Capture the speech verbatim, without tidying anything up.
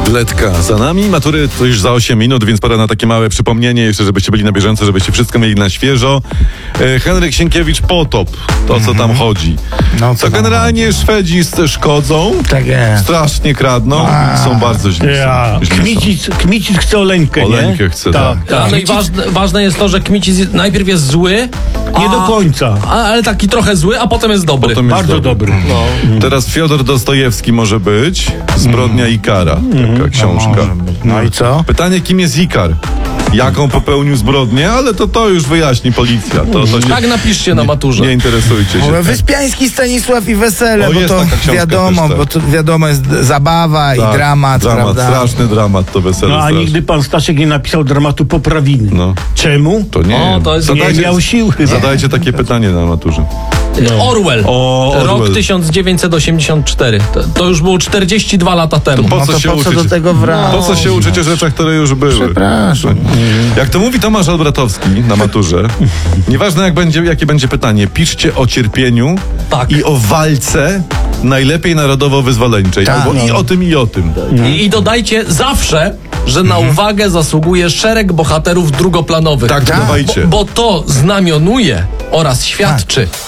Letka za nami, matury to już za osiem minut, więc pora na takie małe przypomnienie, jeszcze żebyście byli na bieżąco, żebyście wszystko mieli na świeżo. E, Henryk Sienkiewicz Potop, to co tam chodzi. No, co to tam generalnie chodzi? Szwedzi szkodzą, Tak jest. strasznie kradną A. i są bardzo źli. Ja. Źli są. Kmicic, Kmicic chce Oleńkę, nie? Oleńkę chce, tak. tak. Tak, no i ważne, ważne jest to, że Kmicic jest- najpierw jest zły, Nie do końca. a, ale taki trochę zły, a potem jest dobry. Potem jest Bardzo dobry. No. Teraz Fiodor Dostojewski może być, Zbrodnia i kara, taka książka. Może być. No i co? Pytanie, kim jest Ikar? Jaką popełnił zbrodnię? Ale to to już wyjaśni policja. To, to się Tak napiszcie na maturze. nie interesujcie się. Ale Wyspiański Stanisław i Wesele, O, bo jest to taka książka wiadomo, też, tak. bo to wiadomo jest zabawa Tak, i dramat, dramat, prawda? straszny dramat to wesele. No a straszny. nigdy pan Staszek nie napisał dramatu Poprawiny. No. Czemu? To nie O, wiem. to jest- Nie Zadajcie, miał siły. zadajcie takie pytanie na maturze. Orwell. O, Orwell. Rok tysiąc dziewięćset osiemdziesiąt cztery. To, to już było czterdzieści dwa lata temu. Po No co to się po co uczyć? do tego wracać? Po co się uczyć o rzeczach, które już były? Przepraszam. Jak to mówi Tomasz Albratowski na maturze, nieważne jak będzie, jakie będzie pytanie, piszcie o cierpieniu Tak. i o walce, najlepiej narodowo-wyzwoleńczej. Tak, Albo no. i o tym, i o tym. I, I dodajcie zawsze, że na uwagę zasługuje szereg bohaterów drugoplanowych. Tak, Tak. dawajcie. Bo to znamionuje oraz świadczy